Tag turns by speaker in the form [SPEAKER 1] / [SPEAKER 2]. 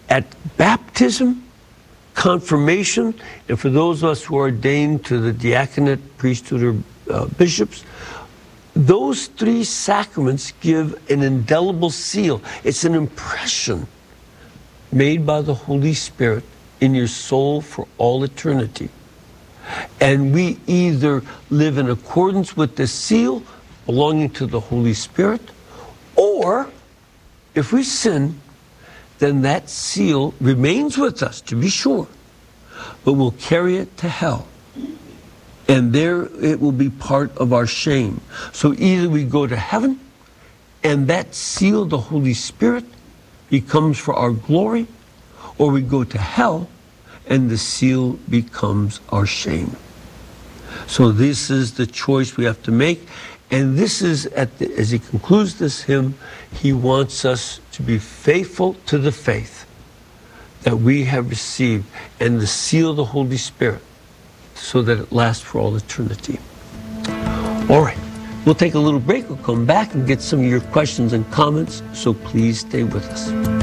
[SPEAKER 1] at baptism, confirmation, and for those of us who are ordained to the diaconate, priesthood, or bishops, those three sacraments give an indelible seal. It's an impression made by the Holy Spirit in your soul for all eternity. And we either live in accordance with the seal belonging to the Holy Spirit, or if we sin, then that seal remains with us, to be sure, but we'll carry it to hell. And there it will be part of our shame. So either we go to heaven, and that seal, the Holy Spirit, becomes for our glory, or we go to hell, and the seal becomes our shame. So this is the choice we have to make. And this is, as he concludes this hymn, he wants us to be faithful to the faith that we have received and the seal of the Holy Spirit so that it lasts for all eternity. All right, we'll take a little break. We'll come back and get some of your questions and comments, so please stay with us.